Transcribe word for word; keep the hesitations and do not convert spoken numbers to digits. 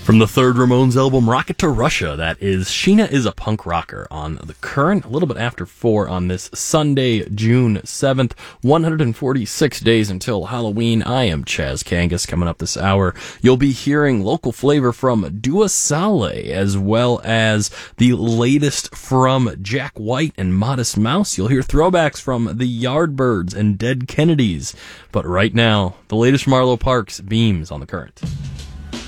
From the third Ramones album, Rocket to Russia, that is Sheena is a Punk Rocker on The Current, a little bit after four on this Sunday, June seventh, one hundred forty-six days until Halloween. I am Chaz Kangas. Coming up this hour, you'll be hearing local flavor from Dua Sale, as well as the latest from Jack White and Modest Mouse. You'll hear throwbacks from the Yardbirds and Dead Kennedys. But right now, the latest from Arlo Parks, Beams on The Current.